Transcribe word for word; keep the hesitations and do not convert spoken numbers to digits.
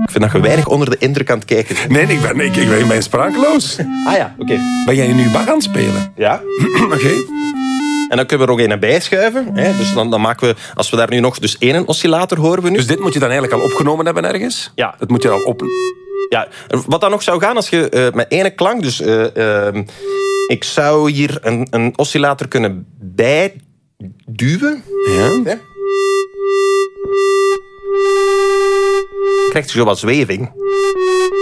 Ik vind dat je weinig onder de indruk aan het kijken bent. Nee, ik ben, ik, ik ben, ik ben sprakeloos. Ah ja, oké. Okay. Ben jij nu Bach aan het spelen? Ja. Oké. Okay. En dan kunnen we er nog een bijschuiven. Hè? Dus dan, dan maken we, als we daar nu nog... Dus één oscillator horen we nu. Dus dit moet je dan eigenlijk al opgenomen hebben ergens? Ja. Dat moet je al op... Ja, wat dan nog zou gaan als je uh, met ene klank... Dus uh, uh, ik zou hier een, een oscillator kunnen bijduwen. Ja. Okay. Krijgt je zo wat zweving.